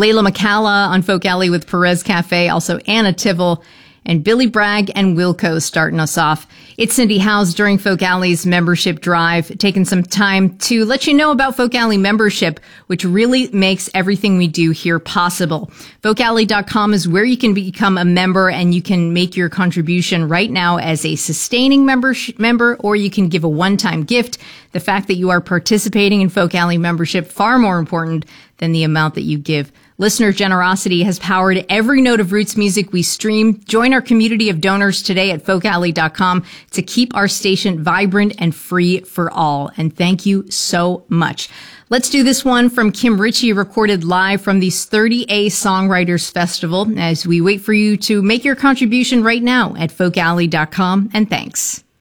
Layla McCalla on Folk Alley with Perez Cafe, also Anna Tivil, and Billy Bragg and Wilco starting us off. It's Cindy Howes during Folk Alley's membership drive, taking some time to let you know about Folk Alley membership, which really makes everything we do here possible. FolkAlley.com is where you can become a member, and you can make your contribution right now as a sustaining member, or you can give a one-time gift. The fact that you are participating in Folk Alley membership, far more important than the amount that you give. Listener generosity has powered every note of Roots music we stream. Join our community of donors today at FolkAlley.com to keep our station vibrant and free for all. And thank you so much. Let's do this one from Kim Ritchie, recorded live from the 30A Songwriters Festival, as we wait for you to make your contribution right now at FolkAlley.com. And thanks.